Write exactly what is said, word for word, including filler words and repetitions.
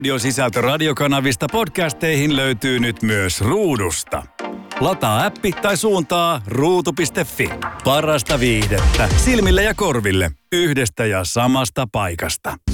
Audiosisältö radiokanavista podcasteihin löytyy nyt myös ruudusta. Lataa appi tai suuntaa ruutu piste fi. Parasta viihdettä silmille ja korville yhdestä ja samasta paikasta.